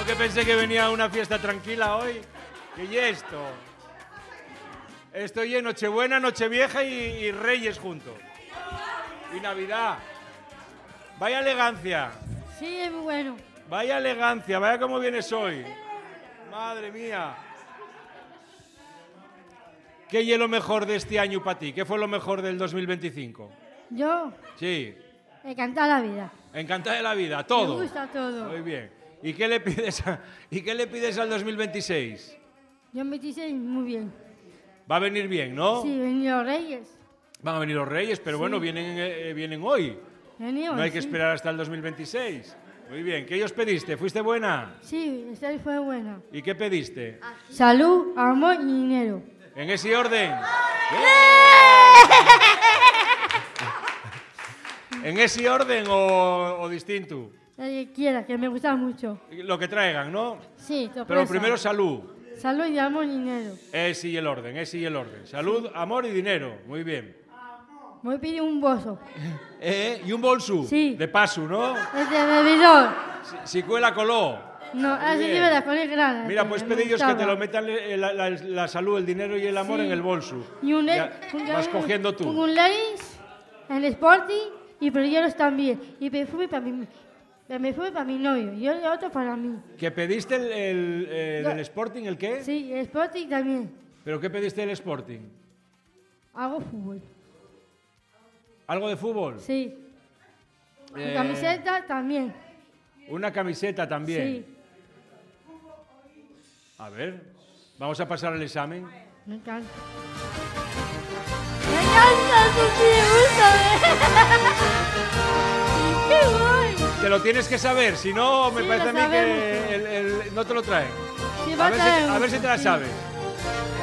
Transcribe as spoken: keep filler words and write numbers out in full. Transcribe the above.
Yo que pensé que venía a una fiesta tranquila hoy. ¿Qué y esto? Estoy en Nochebuena, Nochevieja y, y Reyes juntos. Y Navidad. Vaya elegancia. Sí, es muy bueno. Vaya elegancia, vaya cómo vienes hoy. Madre mía. ¿Qué es lo mejor de este año para ti? ¿Qué fue lo mejor del dos mil veinticinco? Yo, Sí. encantada la vida. Encantada de la vida, todo. Me gusta todo. Muy bien. ¿Y qué le pides, a, ¿y qué le pides al dos mil veintiséis? Yo me dice muy bien. Va a venir bien, ¿no? Sí, venido Reyes. Van a venir los Reyes, pero Sí. bueno, vienen, eh, vienen hoy. Venido, No hay que sí. esperar hasta el dos mil veintiséis. Muy bien. ¿Qué ellos pediste? ¿Fuiste buena? Sí, esta fue buena. ¿Y qué pediste? Salud, amor y dinero. ¿En ese orden? ¿En ese orden o, o distinto? La que quiera, que me gusta mucho. Lo que traigan, ¿no? Sí, Pero sorpresa. primero salud. Salud y amor y dinero. Ese y el orden, ese y el orden. Salud, amor y dinero. Muy bien. Voy a pedir un bolso. Eh, ¿Y un bolso? Sí. De paso, ¿no? Es de bebedor. Si, si cuela coló. No, así bien. lleva la con el grana. Mira, que pues me pedillos que gustaba. te lo metan eh, la, la- la salud, el dinero y el amor Sí. en el bolso. Y un, Ya un- vas un- cogiendo tú. Un Levi's, el Sporting y polleros también. Y perfume para mi, perfume para mi novio y el otro para mí. ¿Que pediste el, el, eh, Yo- del Sporting el qué? Sí, el Sporting también. ¿Pero qué pediste del Sporting? Hago fútbol. ¿Algo de fútbol? Sí. Eh, Mi camiseta también. Una camiseta también. Sí. A ver, vamos a pasar el examen. Me encanta. Me encanta, Sofía, gusta. ¡Qué guay! Te lo tienes que saber, si no, me Sí, parece a lo mí que sabemos. el- el- no te lo traen. Sí, A va ver, si, traer a ver si te la sí. sabes.